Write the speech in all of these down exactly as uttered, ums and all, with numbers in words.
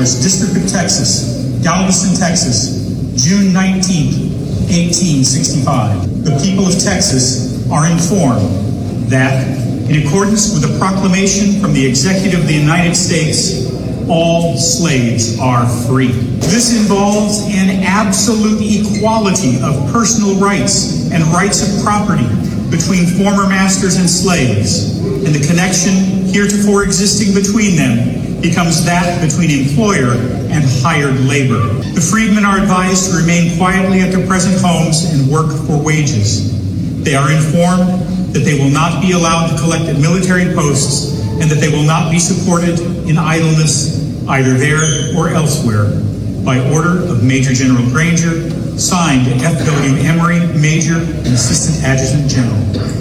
Officers, District of Texas, Galveston, Texas, June nineteenth, eighteen sixty-five. The people of Texas are informed that, in accordance with a proclamation from the Executive of the United States, all slaves are free. This involves an absolute equality of personal rights and rights of property between former masters and slaves, and the connection heretofore existing between them becomes that between employer and hired labor. The freedmen are advised to remain quietly at their present homes and work for wages. They are informed that they will not be allowed to collect at military posts and that they will not be supported in idleness either there or elsewhere, by order of Major General Granger, signed F W Emory, Major and Assistant Adjutant General.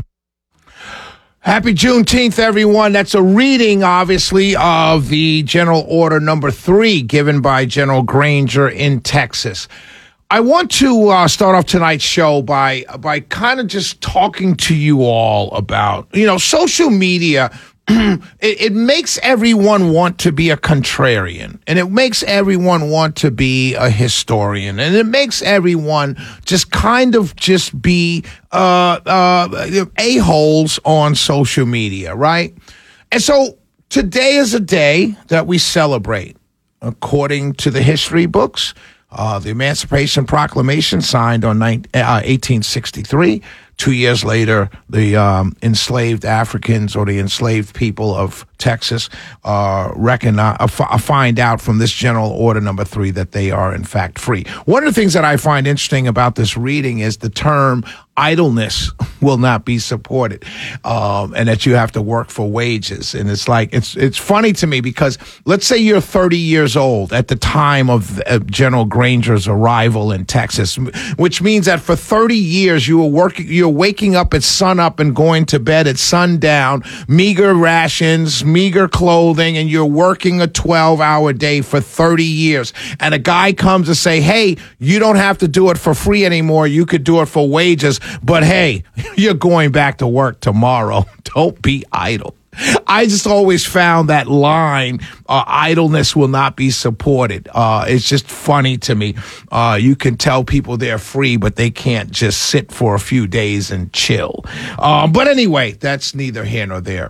Happy Juneteenth, everyone. That's a reading, obviously, of the General Order Number Three given by General Granger in Texas. I want to uh, start off tonight's show by by kind of just talking to you all about, you know, social media. it, it makes everyone want to be a contrarian, and it makes everyone want to be a historian, and it makes everyone just kind of just be uh, uh, a-holes on social media, right? And so today is a day that we celebrate, according to the history books. Uh, the Emancipation Proclamation signed on eighteen sixty-three. Two years later, the um, enslaved Africans or the enslaved people of Texas uh, recognize, uh, f- find out from this General Order Number Three that they are, in fact, free. One of the things that I find interesting about this reading is the term idleness will not be supported, um, and that you have to work for wages. And it's like, it's it's funny to me because let's say you're thirty years old at the time of uh, General Granger's arrival in Texas, which means that for thirty years you were working, you're waking up at sunup and going to bed at sundown, meager rations, meager clothing, and you're working a twelve-hour day for thirty years. And a guy comes to say, hey, you don't have to do it for free anymore. You could do it for wages. But hey, you're going back to work tomorrow. Don't be idle. I just always found that line, uh, idleness will not be supported. Uh, it's just funny to me. Uh, you can tell people they're free, but they can't just sit for a few days and chill. Um, but anyway, that's neither here nor there.